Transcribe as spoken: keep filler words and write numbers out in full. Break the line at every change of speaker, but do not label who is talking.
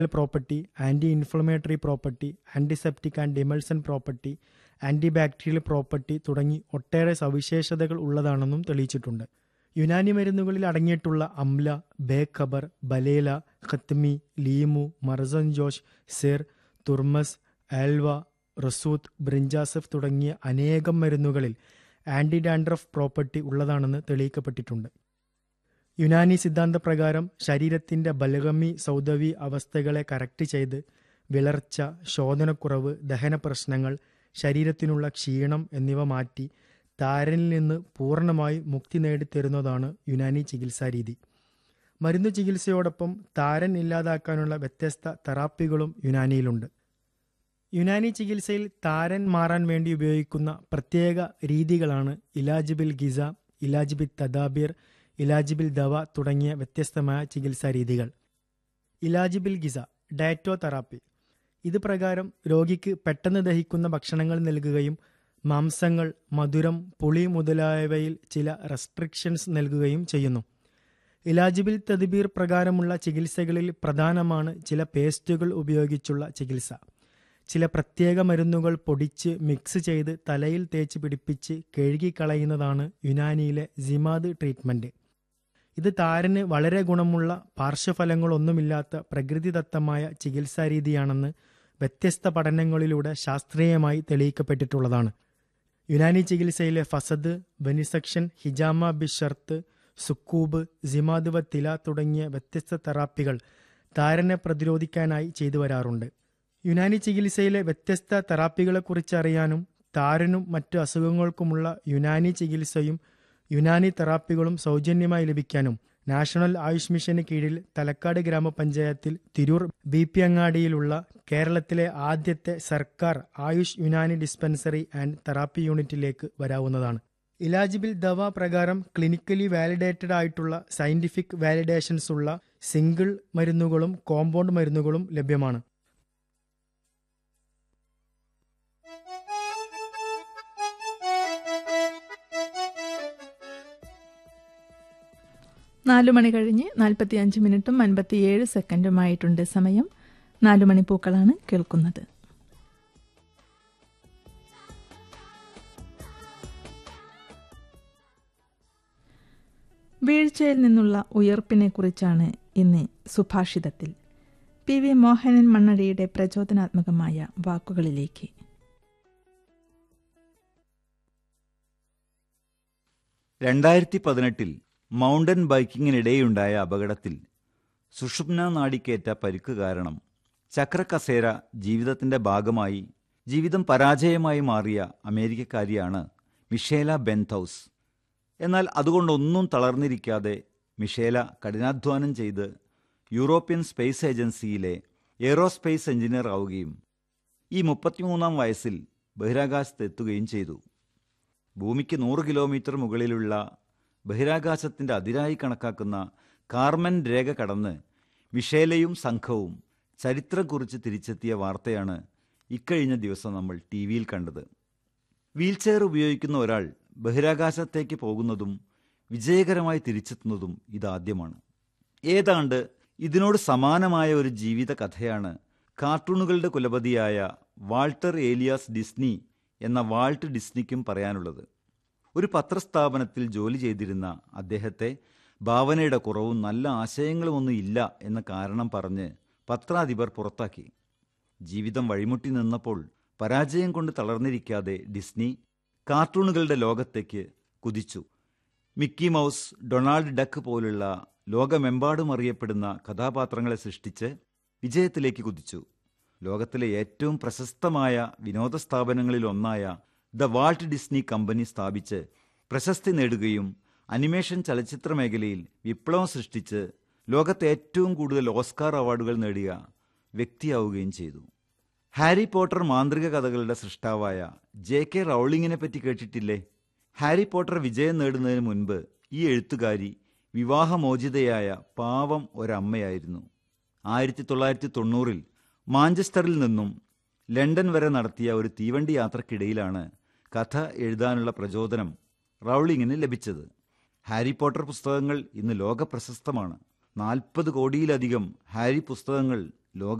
Property, anti inflammatory property, antiseptic and ഇമൾസൻ property, anti bacterial property തുടങ്ങി ഒട്ടേറെ സവിശേഷതകൾ ഉള്ളതാണെന്നും തെളിയിച്ചിട്ടുണ്ട്. യുനാനി മരുന്നുകളിൽ അടങ്ങിയിട്ടുള്ള അംല, ബേഖബർ, ബലേല, ഖത്മി, ലീമു, മർസൻജോഷ്, സിർ, തുർമസ്, ആൽവ, റസൂത്ത്, ബ്രിഞ്ചാസഫ് തുടങ്ങിയ അനേകം മരുന്നുകളിൽ ആൻറ്റി ഡാൻഡ്രഫ് പ്രോപ്പർട്ടി ഉള്ളതാണെന്ന് തെളിയിക്കപ്പെട്ടിട്ടുണ്ട്. യുനാനി സിദ്ധാന്തപ്രകാരം ശരീരത്തിൻ്റെ ബൽഗമി സൗദവി അവസ്ഥകളെ കറക്റ്റ് ചെയ്ത് വിളർച്ച, ശോധനക്കുറവ്, ദഹന പ്രശ്നങ്ങൾ, ശരീരത്തിനുള്ള ക്ഷീണം എന്നിവ മാറ്റി താരനിൽ നിന്ന് പൂർണ്ണമായി മുക്തി നേടിത്തരുന്നതാണ് യുനാനി ചികിത്സാരീതി. മരുന്നു ചികിത്സയോടൊപ്പം താരൻ ഇല്ലാതാക്കാനുള്ള വ്യത്യസ്ത തെറാപ്പികളും യുനാനിയിലുണ്ട്. യുനാനി ചികിത്സയിൽ താരൻ മാറാൻ വേണ്ടി ഉപയോഗിക്കുന്ന പ്രത്യേക രീതികളാണ് ഇലാജ് ബിൽ ഗിസ, ഇലാജ് ബിൽ തദാബീർ, ഇലാജ് ബിൽ ദവ തുടങ്ങിയ വ്യത്യസ്തമായ ചികിത്സാ രീതികൾ. ഇലാജ് ബിൽ ഗിസ, ഡയറ്റോ തെറാപ്പി. ഇത് പ്രകാരം രോഗിക്ക് പെട്ടെന്ന് ദഹിക്കുന്ന ഭക്ഷണങ്ങൾ നൽകുകയും മാംസങ്ങൾ, മധുരം, പുളി മുതലായവയിൽ ചില റെസ്ട്രിക്ഷൻസ് നൽകുകയും ചെയ്യുന്നു. ഇലാജ് ബിൽ തദ്ബീർ പ്രകാരമുള്ള ചികിത്സകളിൽ പ്രധാനമാണ് ചില പേസ്റ്റുകൾ ഉപയോഗിച്ചുള്ള ചികിത്സ. ചില പ്രത്യേക മരുന്നുകൾ പൊടിച്ച് മിക്സ് ചെയ്ത് തലയിൽ തേച്ച് പിടിപ്പിച്ച് കഴുകിക്കളയുന്നതാണ് യുനാനിയിലെ സിമാദ് ട്രീറ്റ്മെൻറ്റ്. ഇത് താരന് വളരെ ഗുണമുള്ള പാർശ്വഫലങ്ങളൊന്നുമില്ലാത്ത പ്രകൃതിദത്തമായ ചികിത്സാരീതിയാണെന്ന് വ്യത്യസ്ത പഠനങ്ങളിലൂടെ ശാസ്ത്രീയമായി തെളിയിക്കപ്പെട്ടിട്ടുള്ളതാണ്. യുനാനി ചികിത്സയിലെ ഫസദ്, വെനിസെക്ഷൻ, ഹിജാമ ബിഷർത്ത്, സുക്കൂബ്, സിമാദ് വ തില തുടങ്ങിയ വ്യത്യസ്ത തെറാപ്പികൾ താരനെ പ്രതിരോധിക്കാനായി ചെയ്തു വരാറുണ്ട്. യുനാനി ചികിത്സയിലെ വ്യത്യസ്ത തെറാപ്പികളെക്കുറിച്ച് അറിയാനും താരനും മറ്റു അസുഖങ്ങൾക്കുമുള്ള യുനാനി ചികിത്സയും യുനാനി തെറാപ്പികളും സൗജന്യമായി ലഭിക്കാനും നാഷണൽ ആയുഷ് മിഷന് കീഴിൽ തലക്കാട് ഗ്രാമപഞ്ചായത്തിൽ തിരൂർ ബി പി അങ്ങാടിയിലുള്ള കേരളത്തിലെ ആദ്യത്തെ സർക്കാർ Ayush Unani dispensary and therapy യൂണിറ്റിലേക്ക് വരാവുന്നതാണ്. ഇലാജ് ബിൽ ദവ പ്രകാരം ക്ലിനിക്കലി വാലിഡേറ്റഡ് ആയിട്ടുള്ള സയന്റിഫിക് വാലിഡേഷൻസ് ഉള്ള സിംഗിൾ മരുന്നുകളും കോമ്പൗണ്ട് മരുന്നുകളും ലഭ്യമാണ്.
നാലു മണി കഴിഞ്ഞ് നാൽപ്പത്തി അഞ്ച് മിനിറ്റും അൻപത്തിയേഴ് സെക്കൻഡുമായിട്ടുണ്ട് സമയം. നാലു മണിപ്പൂക്കളാണ് കേൾക്കുന്നത്. വീഴ്ചയിൽ നിന്നുള്ള ഉയർപ്പിനെ കുറിച്ചാണ് ഇന്ന് സുഭാഷിതത്തിൽ. പി വി മോഹനൻ മണ്ണടിയുടെ പ്രചോദനാത്മകമായ വാക്കുകളിലേക്ക്.
രണ്ടായിരത്തി പതിനെട്ടിൽ മൗണ്ടൻ ബൈക്കിങ്ങിനിടെയുണ്ടായ അപകടത്തിൽ സുഷുമ്നാ നാഡിക്കേറ്റ പരിക്ക് കാരണം ചക്രകസേര ജീവിതത്തിന്റെ ഭാഗമായി ജീവിതം പരാജയമായി മാറിയ അമേരിക്കക്കാരിയാണ് മിഷേല ബെൻതൌസ്. എന്നാൽ അതുകൊണ്ടൊന്നും തളർന്നിരിക്കാതെ മിഷേല കഠിനാധ്വാനം ചെയ്ത് യൂറോപ്യൻ സ്പേസ് ഏജൻസിയിലെ എയ്റോസ്പേസ് എഞ്ചിനീയർ ആവുകയും ഈ മുപ്പത്തിമൂന്നാം വയസ്സിൽ ബഹിരാകാശത്ത് എത്തുകയും ചെയ്തു. ഭൂമിക്ക് നൂറ് കിലോമീറ്റർ മുകളിലുള്ള ബഹിരാകാശത്തിൻ്റെ അതിരായി കണക്കാക്കുന്ന കാർമൻ രേഖ കടന്ന് മിഷേലയും സംഘവും ചരിത്രം കുറിച്ച് തിരിച്ചെത്തിയ വാർത്തയാണ് ഇക്കഴിഞ്ഞ ദിവസം നമ്മൾ ടി വിയിൽ കണ്ടത്. വീൽചെയർ ഉപയോഗിക്കുന്ന ഒരാൾ ബഹിരാകാശത്തേക്ക് പോകുന്നതും വിജയകരമായി തിരിച്ചെത്തുന്നതും ഇതാദ്യമാണ്. ഏതാണ്ട് ഇതിനോട് സമാനമായ ഒരു ജീവിത കഥയാണ് കാർട്ടൂണുകളുടെ കുലപതിയായ വാൾട്ടർ ഏലിയാസ് ഡിസ്നി എന്ന വാൾട്ട് ഡിസ്നിക്കും പറയാനുള്ളത്. ഒരു പത്രസ്ഥാപനത്തിൽ ജോലി ചെയ്തിരുന്ന അദ്ദേഹത്തെ ഭാവനയുടെ കുറവും നല്ല ആശയങ്ങളുമൊന്നും ഇല്ല എന്ന കാരണം പറഞ്ഞ് പത്രാധിപർ പുറത്താക്കി. ജീവിതം വഴിമുട്ടി നിന്നപ്പോൾ പരാജയം കൊണ്ട് തളർന്നിരിക്കാതെ ഡിസ്നി കാർട്ടൂണുകളുടെ ലോകത്തേക്ക് കുതിച്ചു. മിക്കി മൗസ്, ഡൊണാൾഡ് ഡക്ക് പോലുള്ള ലോകമെമ്പാടും അറിയപ്പെടുന്ന കഥാപാത്രങ്ങളെ സൃഷ്ടിച്ച് വിജയത്തിലേക്ക് കുതിച്ചു. ലോകത്തിലെ ഏറ്റവും പ്രശസ്തമായ വിനോദ സ്ഥാപനങ്ങളിലൊന്നായ ദ വാൾട്ട് ഡിസ്നി കമ്പനി സ്ഥാപിച്ച് പ്രശസ്തി നേടുകയും അനിമേഷൻ ചലച്ചിത്ര മേഖലയിൽ വിപ്ലവം സൃഷ്ടിച്ച് ലോകത്തെ ഏറ്റവും കൂടുതൽ ഓസ്കാർ അവാർഡുകൾ നേടിയ വ്യക്തിയാവുകയും ചെയ്തു. ഹാരി പോട്ടർ മാന്ത്രിക കഥകളുടെ സൃഷ്ടാവായ ജെ കെ റൗളിങ്ങിനെ പറ്റി കേട്ടിട്ടില്ലേ? ഹാരി പോട്ടർ വിജയം നേടുന്നതിന് മുൻപ് ഈ എഴുത്തുകാരി വിവാഹമോചിതയായ പാവം ഒരമ്മയായിരുന്നു. ആയിരത്തി തൊള്ളായിരത്തി തൊണ്ണൂറിൽ മാഞ്ചസ്റ്ററിൽ നിന്നും ലണ്ടൻ വരെ നടത്തിയ ഒരു തീവണ്ടി യാത്രക്കിടയിലാണ് കഥ എഴുതാനുള്ള പ്രചോദനം റൗളിങ്ങിന് ലഭിച്ചത്. ഹാരി പോട്ടർ പുസ്തകങ്ങൾ ഇന്ന് ലോകപ്രശസ്തമാണ്. നാൽപ്പത് കോടിയിലധികം ഹാരി പുസ്തകങ്ങൾ ലോക